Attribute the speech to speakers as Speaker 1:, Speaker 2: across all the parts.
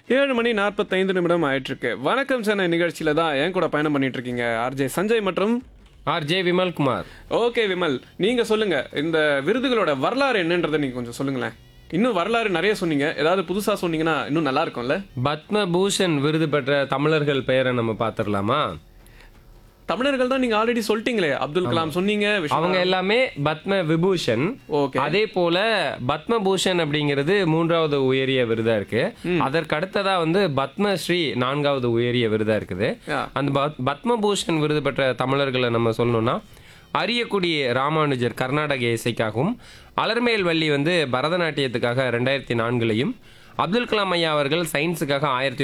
Speaker 1: 7:45 ஆயிட்டிருக்கு. வணக்கம் சென்னை நிகழ்ச்சியில தான் என் கூட பயணம் பண்ணிட்டு இருக்கீங்க ஆர்ஜே சஞ்சய் மற்றும்
Speaker 2: ஆர்ஜே விமல்குமார்.
Speaker 1: ஓகே விமல், நீங்க சொல்லுங்க இந்த விருதுகளோட வரலாறு என்னன்றதை நீங்க கொஞ்சம் சொல்லுங்களேன். இன்னும் வரலாறு நிறைய சொன்னீங்க, ஏதாவது புதுசா சொன்னீங்கன்னா இன்னும் நல்லா இருக்கும்ல.
Speaker 2: பத்மபூஷன் விருது பெற்ற தமிழர்கள் பெயரை நம்ம பார்த்துடலாமா?
Speaker 1: தமிழர்கள் தான் நீங்க ஆல்ரெடி சொல்லிட்டீங்களே. அப்துல் கலாம் சொன்னீங்க,
Speaker 2: அவங்க எல்லாமே பத்ம விபூஷன்.
Speaker 1: ஓகே.
Speaker 2: அதே போல பத்மபூஷன் அப்படிங்கிறது 3வது உயரிய விருதா இருக்கு. அதற்கு அடுத்ததா பத்மஸ்ரீ 4வது உயரிய விருதா இருக்குது. அந்த பத்மபூஷன் விருது பெற்ற தமிழர்களை நம்ம சொல்லணும்னா அரியக்குடி ராமானுஜர் கர்நாடக இசைக்காகவும், அலர்மேல்வள்ளி பரதநாட்டியத்துக்காக 2004லையும், அப்துல் கலாம் ஐயா அவர்கள் சயின்ஸுக்காக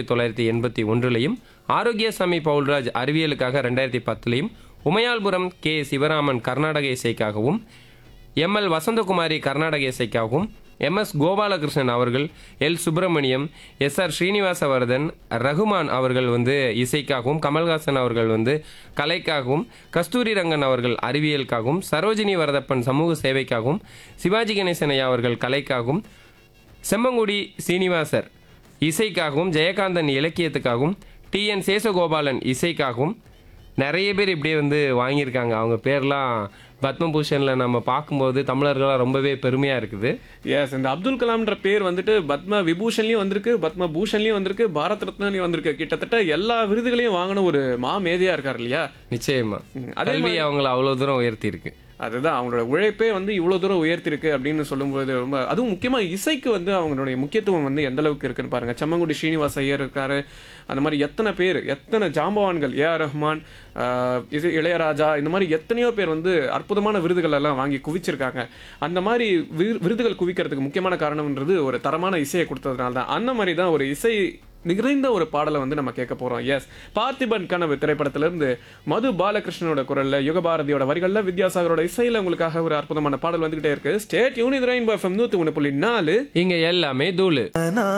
Speaker 2: 1981லையும், Arokiasamy Paulraj அறிவியலுக்காக 2010லையும், Umayalpuram K Sivaraman Karnataka இசைக்காகவும், ML Vasanthakumari Karnataka இசைக்காகவும், MS Gopalakrishnan அவர்கள், எல் சுப்பிரமணியம், எஸ்ஆர் ஸ்ரீனிவாசவர்தன், ரகுமான் அவர்கள் இசைக்காகவும், கமல்ஹாசன் அவர்கள் கலைக்காகவும், கஸ்தூரி ரங்கன் அவர்கள் அறிவியலுக்காகவும், சரோஜினி வரதப்பன் சமூக சேவைக்காகவும், சிவாஜி கணேசன் ஐயா அவர்கள் கலைக்காகவும், செம்மங்குடி சீனிவாசர் இசைக்காகவும், ஜெயகாந்தன் இலக்கியத்துக்காகவும், டிஎன் சேசகோபாலன் இசைக்காகவும் நிறைய பேர் இப்படியே வாங்கியிருக்காங்க. அவங்க பேர்லாம் பத்மபூஷனில் நம்ம பார்க்கும்போது தமிழர்களாக ரொம்பவே பெருமையாக இருக்குது.
Speaker 1: எஸ், இந்த அப்துல் கலாம்ன்ற பேர் பத்ம விபூஷன்லையும் வந்திருக்கு, பத்ம பூஷன்லையும் வந்திருக்கு, பாரத் ரத்னாலையும் வந்திருக்கு. கிட்டத்தட்ட எல்லா விருதுகளையும் வாங்கின ஒரு மேதையா இருக்கார் இல்லையா?
Speaker 2: நிச்சயமா கல்வி அவங்களை அவ்வளோ தூரம் உயர்த்தி இருக்கு.
Speaker 1: அதுதான் அவங்களோட உழைப்பே இவ்வளோ தூரம் உயர்த்திருக்கு அப்படின்னு சொல்லும்போது ரொம்ப, அதுவும் முக்கியமாக இசைக்கு அவங்களுடைய முக்கியத்துவம் எந்த அளவுக்கு இருக்குன்னு பாருங்க. செம்மங்குடி ஸ்ரீனிவாச ஐயர் இருக்காரு, அந்த மாதிரி எத்தனை பேர், எத்தனை ஜாம்பவான்கள், ஏஆர் ரஹ்மான், இளையராஜா, இந்த மாதிரி எத்தனையோ பேர் அற்புதமான விருதுகள் எல்லாம் வாங்கி குவிச்சிருக்காங்க. அந்த மாதிரி விருதுகள் குவிக்கிறதுக்கு முக்கியமான காரணம்ன்றது ஒரு தரமான இசையை கொடுத்ததுனால தான். அந்த மாதிரி தான் ஒரு இசை நிறைந்த ஒரு பாடலை நம்ம கேட்க போறோம். எஸ், பார்த்திபன் கனவு திரைப்படத்திலிருந்து மது பாலகிருஷ்ணனோட குரல்ல, யுகபாரதியோட வரிகள்ல, வித்யாசாகரோட இசையில உங்களுக்காக ஒரு அற்புதமான பாடல் வந்துகிட்டே இருக்கு. State unit rainbow FM 103.4.
Speaker 2: இங்க எல்லாமே தூளு.